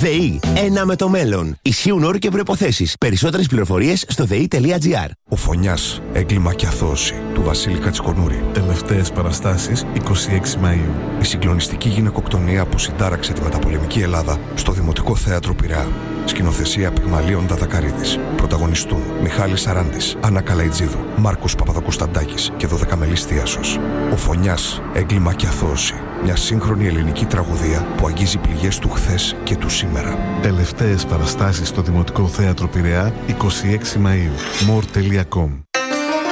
ΔΕΗ. Ένα με το μέλλον. Ισχύουν όροι και προϋποθέσεις. Περισσότερες πληροφορίες στο ΔΕΗ.gr. Ο Φωνιάς, έγκλημα και αθώωση, του Βασίλη Κατσικονούρη. Τελευταίες παραστάσεις 26 Μαΐου. Η συγκλονιστική γυναικοκτονία που συντάραξε τη μεταπολεμική Ελλάδα στο Δημοτικό Θέατρο Πειραιά. Σκηνοθεσία Πυγμαλίων Δαδακαρίδης. Πρωταγωνιστούν Μιχάλης Σαράντης, Άννα Καλαϊτζίδου, Μάρκος Παπαδοκοσταντάκης και 12 Θίασος. Ο Φωνιάς, έγκλημα και αθώωση. Μια σύγχρονη ελληνική τραγωδία που αγγίζει πληγές του χθες και του σήμερα. Τελευταίες παραστάσεις στο Δημοτικό Θέατρο Πειραιά 26 Μαΐου. more.com